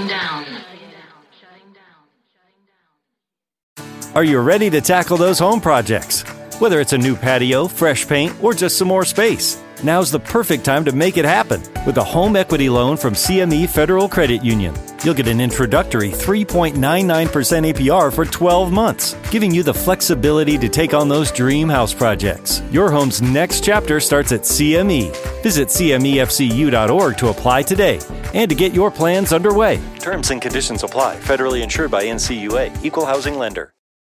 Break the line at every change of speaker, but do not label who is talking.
shutting down.
Are you ready to tackle those home projects? Whether it's a new patio, fresh paint, or just some more space, now's the perfect time to make it happen with a home equity loan from CME Federal Credit Union. You'll get an introductory 3.99% APR for 12 months, giving you the flexibility to take on those dream house projects. Your home's next chapter starts at CME. Visit CMEFCU.org to apply today and to get your plans underway. Terms and conditions apply. Federally insured by NCUA. Equal housing lender.